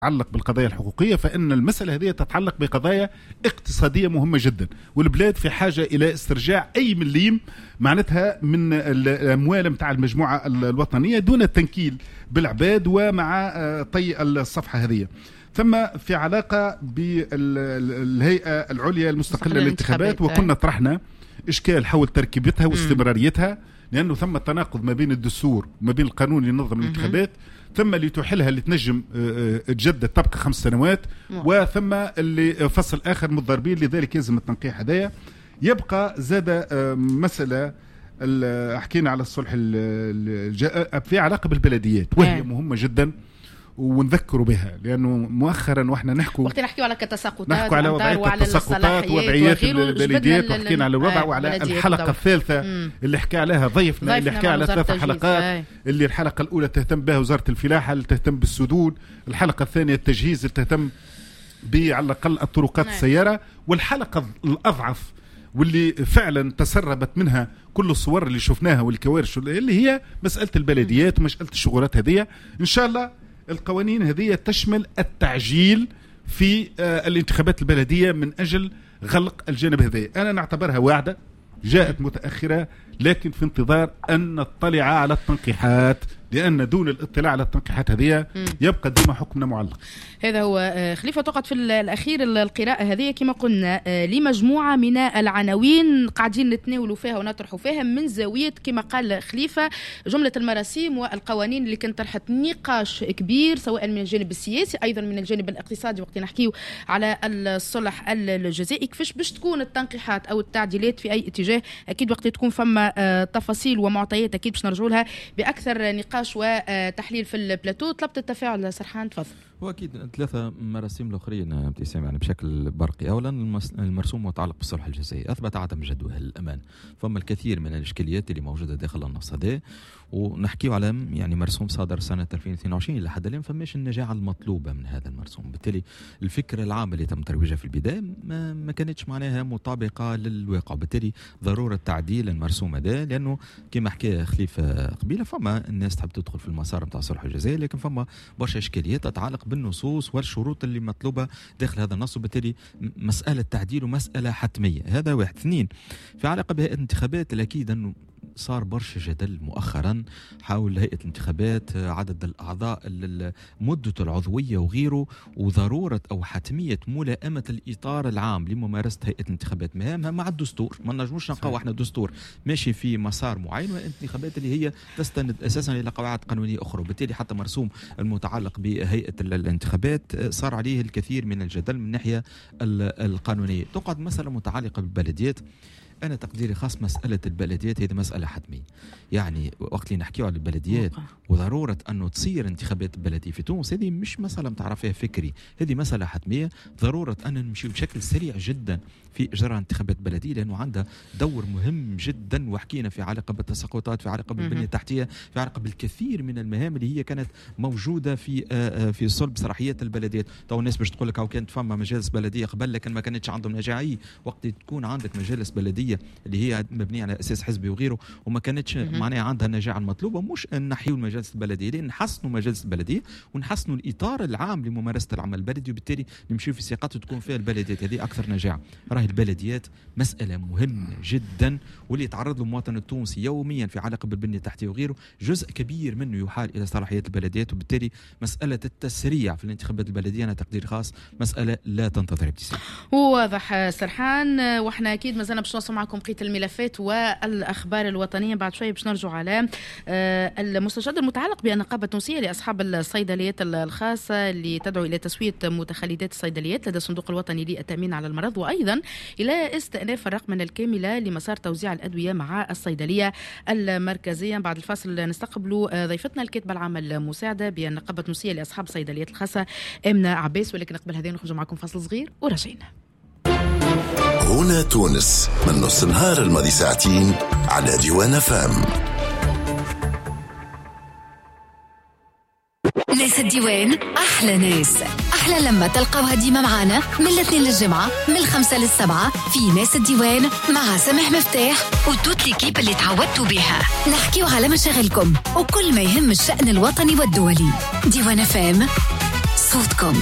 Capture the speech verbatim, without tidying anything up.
تتعلق بالقضايا الحقوقية، فإن المسألة هذه تتعلق بقضايا اقتصادية مهمة جدا، والبلاد في حاجة إلى استرجاع أي مليم معناتها من الأموال متاع المجموعة الوطنية دون التنكيل بالعباد ومع طي الصفحة هذه. ثم في علاقة بالهيئة العليا المستقلة للانتخابات، وكنا طرحنا إشكال حول تركيبتها واستمراريتها، لأنه ثم تناقض ما بين الدستور وما بين القانون اللي ينظم الانتخابات، ثم اللي تحلها اللي تنجم تجدد تبقى خمس سنوات، وثم اللي فصل آخر متضاربين، لذلك يلزم التنقيح هدايا. يبقى زاد مسألة حكينا على الصلح في علاقة بالبلديات، وهي مهمة جدا ونذكروا بها، لأنه مؤخرا وإحنا نحكوا وقت نحكي على التساقطات، نحكوا على وضعية التساقطات ووضعيات البلديات، وحكينا على الوضع وعلى الحلقة الثالثة مم. اللي حكى عليها ضيفنا اللي حكى على ثلاث حلقات هاي. اللي الحلقة الأولى تهتم بها وزارة الفلاحة، اللي تهتم بالسدود، الحلقة الثانية التجهيز اللي تهتم على الأقل الطرقات هاي. السيارة، والحلقة الأضعف واللي فعلا تسربت منها كل الصور اللي شفناها والكوارث اللي هي مسألة البلديات ومسألة الشغلات هذه. إن شاء الله القوانين هذه تشمل التعجيل في الانتخابات البلدية من أجل غلق الجانب هذا. أنا نعتبرها واعدة جاءت متأخرة، لكن في انتظار أن نطلع على التنقيحات، لأن دون الاطلاع على التنقيحات هذه يبقى ديما حكمنا معلق. هذا هو خليفة. توقعت في الأخير القراءة هذه كما قلنا لمجموعة من العناوين قاعدين نتناولوا فيها ونطرحوا فيها من زاوية كما قال خليفة جملة المراسيم والقوانين اللي كانت طرحت نقاش كبير، سواء من الجانب السياسي أيضا من الجانب الاقتصادي. وقت نحكيو على الصلح الجزائي كيفاش باش تكون التنقيحات أو التعديلات في أي اتجاه، أكيد وقت تكون فما تفاصيل ومعطيات أكيد باش نرجعوا لها بأكثر نقاش وتحليل في البلاتو. طلبت التفاعل سرحان، تفضل. واكيد ثلاثه مراسيم الاخرين ابتسام يعني بشكل برقي. اولا المرسوم متعلق بالصلح الجزائي اثبت عدم جدوى الامان، فما الكثير من الاشكاليات اللي موجوده داخل النص هذا، ونحكيو على يعني مرسوم صادر سنه ألفين واثنين وعشرين الى حد الان فماش النجاعه المطلوبه من هذا المرسوم. بالتالي الفكره العامه اللي تم ترويجها في البدايه ما, ما كانتش معناها مطابقه للواقع، بالتالي ضروره تعديل المرسوم هذا، لانه كما حكى خليفه قبيله فما الناس تحب تدخل في المسار نتاع الصلح الجزائي، لكن فما برشا اشكاليات تتعلق بالنصوص والشروط اللي مطلوبه داخل هذا النص، وبالتالي مساله تعديل ومساله حتميه. هذا واحد. اثنين، في علاقه بهيئه الانتخابات، الاكيد انه صار برشا جدل مؤخرا حول هيئة الانتخابات، عدد الأعضاء، مدة العضوية وغيره، وضرورة أو حتمية ملائمة الإطار العام لممارسة هيئة الانتخابات مهامها مع الدستور. ما نجموش نلقاو احنا دستور ماشي في مسار معين والانتخابات اللي هي تستند أساسا إلى قواعد قانونية أخرى، وبالتالي حتى مرسوم المتعلق بهيئة الانتخابات صار عليه الكثير من الجدل من الناحية القانونية. تقعد مسألة متعلقة بالبلديات. أنا تقديري خاص مسألة البلديات هذه مسألة حتمية، يعني وقت اللي نحكيو على البلديات وضرورة أنه تصير انتخابات بلدية في تونس، هذه مش مسألة متعرف فيها فكري، هذه مسألة حتمية. ضرورة أن نمشي بشكل سريع جدا في إجراء انتخابات بلدية، لأنه عندها دور مهم جدا، وحكينا في علاقة بالتساقطات، في علاقة بالبنية التحتية، في علاقة بالكثير من المهام اللي هي كانت موجودة في في صلب صلاحيات البلديات. تو الناس باش تقول لك أو كانت فما مجالس بلدية قبل لكن ما كانتش عندهم نجاعية. وقت تكون عندك مجالس بلدية اللي هي مبنية على أساس حزبي وغيره وما كانتش معناها عندها النجاعة المطلوبة، مش أن نحيوا المجالس البلدية، لأن نحسنوا مجالس البلدية ونحسنوا الإطار العام لممارسة العمل البلدي، وبالتالي نمشي في سياقات وتكون فيها البلديات هذه أكثر نجاعة. راهي البلديات مسألة مهمة جدا، واللي يتعرض له المواطن التونسي يوميا في علاقة بالبنية التحتية وغيره جزء كبير منه يحال إلى صلاحيات البلديات، وبالتالي مسألة التسريع في الانتخابات البلدية أنا تقدير خاص مسألة لا تنتظر ابتسام. واضح سرحان، واحنا أكيد ما زلنا باش نوصل معكم بقية الملفات والأخبار الوطنية بعد شوية. باش نرجع على المستجد المتعلق بالنقابة التونسية لأصحاب الصيدليات الخاصة اللي تدعو إلى تسوية متخلدات الصيدليات لدى الصندوق الوطني للتأمين على المرض، وأيضا إلى استئناف الرقمنة الكاملة لمسار توزيع الأدوية مع الصيدلية المركزية. بعد الفاصل نستقبل ضيفتنا الكاتبة العامة المساعدة بالنقابة التونسية لأصحاب الصيدليات الخاصة آمنة عباس، ولكن قبل هذا نخرج معكم فاصل صغير ورجعنا. هنا تونس من نص النهار الماضي ساعتين على ديوان فام. ناس الديوان أحلى ناس، أحلى لما تلقاوها ديما معانا من الاثنين للجمعة من الخمسة للسبعة في ناس الديوان مع سامح مفتاح وتوت ليكيب اللي تعودتوا بها. نحكيو على مشاغلكم وكل ما يهم الشأن الوطني والدولي. ديوان فام صوتكم.